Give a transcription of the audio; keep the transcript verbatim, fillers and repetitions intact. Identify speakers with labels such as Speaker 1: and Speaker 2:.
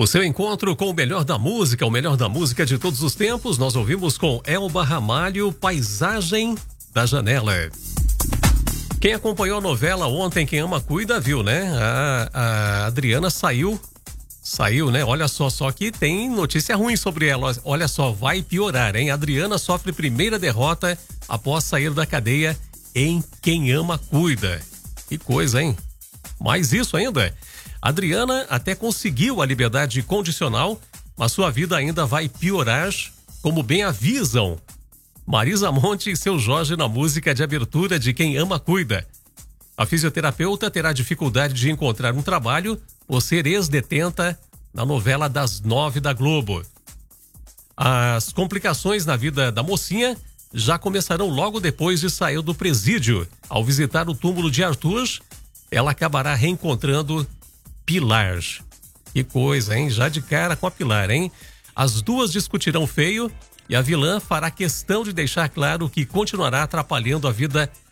Speaker 1: O seu encontro com o melhor da música, o melhor da música de todos os tempos, nós ouvimos com Elba Ramalho, Paisagem da Janela. Quem acompanhou a novela ontem, Quem Ama Cuida, viu, né? A, a Adriana saiu, saiu, né? Olha só, só que tem notícia ruim sobre ela. Olha só, vai piorar, hein? A Adriana sofre primeira derrota após sair da cadeia em Quem Ama Cuida. Que coisa, hein? Mais isso ainda. Adriana até conseguiu a liberdade condicional, mas sua vida ainda vai piorar, como bem avisam Marisa Monte e seu Jorge na música de abertura de Quem Ama Cuida. A fisioterapeuta terá dificuldade de encontrar um trabalho por ser ex-detenta na novela das nove da Globo. As complicações na vida da mocinha já começarão logo depois de sair do presídio. Ao visitar o túmulo de Arthur, ela acabará reencontrando Pilar. Que coisa, hein? Já de cara com a Pilar, hein? As duas discutirão feio e a vilã fará questão de deixar claro que continuará atrapalhando a vida